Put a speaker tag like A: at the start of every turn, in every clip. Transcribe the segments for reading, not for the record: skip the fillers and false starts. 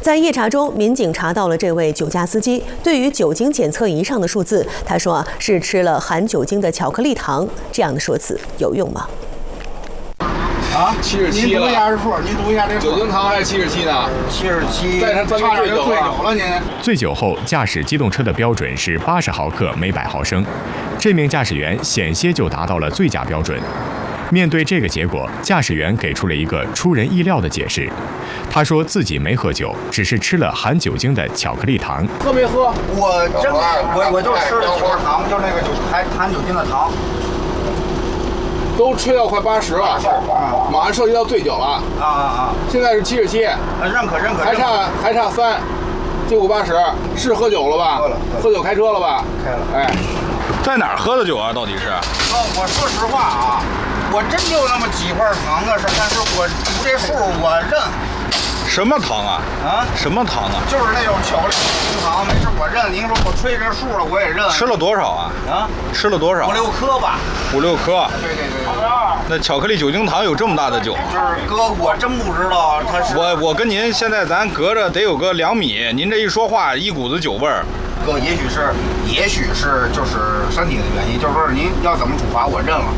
A: 在夜查中，民警查到了这位酒驾司机。对于酒精检测仪上的数字，他说是吃了含酒精的巧克力糖。这样的说辞有用吗？
B: 77了。您读一下这数，您读一下这数。酒精糖还是77呢？77，再差点就醉酒了您。
C: 醉酒后驾驶机动车的标准是80毫克每100毫升，这名驾驶员险些就达到了醉驾标准。面对这个结果，驾驶员给出了一个出人意料的解释。他说自己没喝酒，只是吃了含酒精的巧克力糖。
B: 喝没喝？我就吃了几块糖，就那个含酒精的糖。
D: 都吹到快80了，马上涉及到醉酒了现在是77，
B: 认可，
D: 还差3，结果80，是喝酒了吧？喝酒开车了吧？
B: 开了。
D: 哎，
E: 在哪儿喝的酒啊？到底是？
B: 我说实话啊，我真就那么几块糖的事，但是我读这数我认。
E: 什么糖啊？什么糖啊？
B: 就是那种巧克力糖，没事我认。您说我吹这数了，我也认。
E: 吃了多少啊？吃了多少
B: ？5、6颗吧。
E: 5、6颗。
B: 对。
E: 那巧克力酒精糖有这么大的酒？
B: 就是哥，我真不知道它是。
E: 我跟您现在咱隔着得有个2米，您这一说话一股子酒味儿。
B: 哥，也许是就是身体的原因，就是说您要怎么处罚我认了。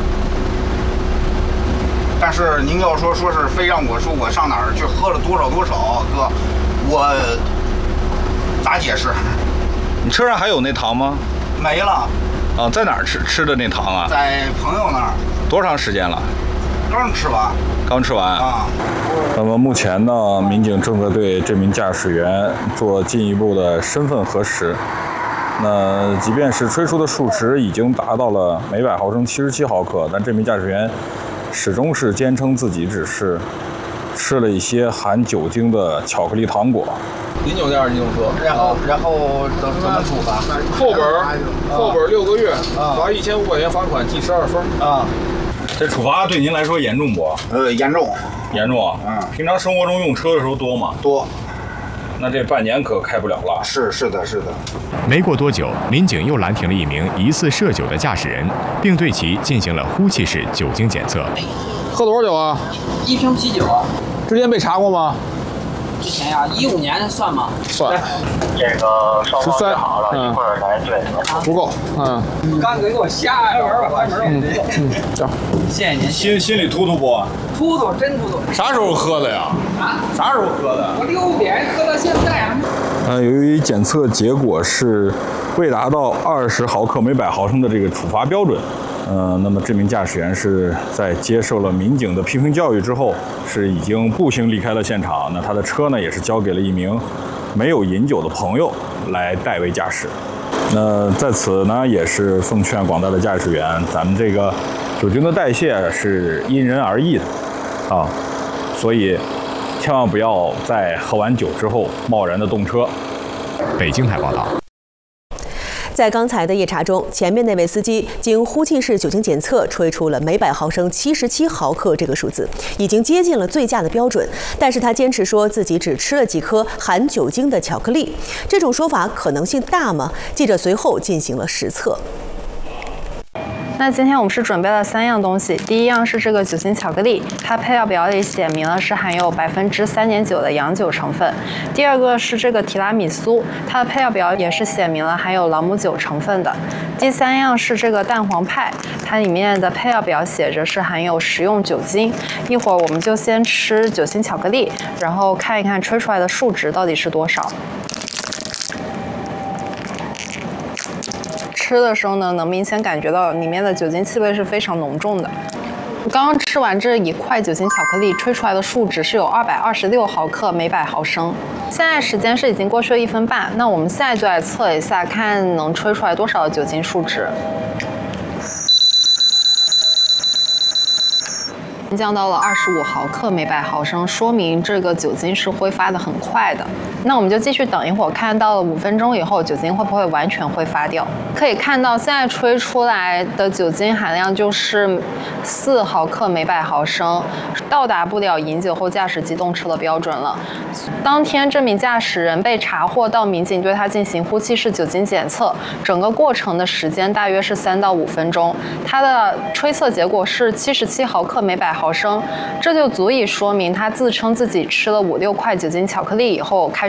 B: 但是您要说是非让我说我上哪儿去喝了多少，哥，我咋解释？
E: 你车上还有那糖吗？
B: 没了。
E: 在哪儿吃的那糖啊？
B: 在朋友那儿。
E: 多长时间了？
B: 刚吃完。
E: 刚吃完啊。那么目前呢，民警正在对这名驾驶员做进一步的身份核实。那即便是吹出的数值已经达到了每100毫升77毫克，但这名驾驶员 始终是坚称自己只是吃了一些含酒精的巧克力糖果。
D: 饮酒驾驶机动车，
B: 然后怎么处罚？
D: 扣本6个月，罚1500块钱罚款，记12分。
E: 这处罚对您来说严重不？
B: 严重。
E: 严重啊。平常生活中用车的时候多吗？
B: 多。
E: 那这半年可开不了了。
B: 是的。
C: 没过多久，民警又拦停了一名疑似涉酒的驾驶人，并对其进行了呼气式酒精检测。
D: 喝多少酒啊
F: ？1瓶啤酒。
D: 之前被查过吗？
F: 之前呀，15年算吗？
D: 算。
G: 这个双方约好了，一会儿来对。
D: 不够。
F: 刚给我吓着了，开门。
D: 行。
F: 谢谢您。
E: 心里突突不？
F: 突突，真突突。
E: 啥时候喝的呀？啥时候喝的？
F: 我6点喝到现在。
E: 由于检测结果是未达到20毫克每100毫升的这个处罚标准，那么这名驾驶员是在接受了民警的批评教育之后，是已经步行离开了现场。那他的车呢，也是交给了一名没有饮酒的朋友来代为驾驶。那在此呢，也是奉劝广大的驾驶员，咱们这个酒精的代谢是因人而异的所以千万不要在喝完酒之后贸然的动车。
C: 北京台报道。
A: 在刚才的夜查中，前面那位司机经呼气式酒精检测，吹出了每100毫升77毫克这个数字，已经接近了醉驾的标准。但是他坚持说自己只吃了几颗含酒精的巧克力，这种说法可能性大吗？记者随后进行了实测。
H: 那今天我们是准备了3样东西，第一样是这个酒精巧克力，它配料表里写明了是含有3.9%的洋酒成分。第二个是这个提拉米苏，它的配料表也是写明了含有朗姆酒成分的。第3样是这个蛋黄派，它里面的配料表写着是含有食用酒精。一会儿我们就先吃酒精巧克力，然后看一看吹出来的数值到底是多少。 吃的时候呢，能明显感觉到里面的酒精气味是非常浓重的。我刚刚吃完这1块酒精巧克力，吹出来的数值是有226毫克每100毫升。现在时间是已经过去了1分半，那我们现在就来测一下，看能吹出来多少的酒精数值。 降到了25毫克每100毫升，说明这个酒精是挥发的很快的。那我们就继续等一会儿，看到了5分钟以后，酒精会不会完全挥发掉？可以看到，现在吹出来的酒精含量就是4毫克每100毫升，到达不了饮酒后驾驶机动车的标准了。当天这名驾驶人被查获到民警对他进行呼气式酒精检测，整个过程的时间大约是3到5分钟，他的吹测结果是77毫克每100毫升，这就足以说明他自称自己吃了5、6块酒精巧克力以后开